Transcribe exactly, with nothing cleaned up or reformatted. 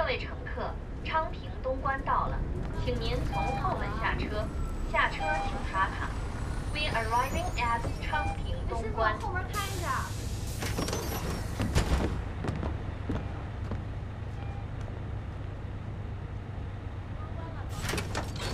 位乘客，昌平东关到了，请您从后门下车。下车请刷卡。We are arriving at 昌平东关。 后门开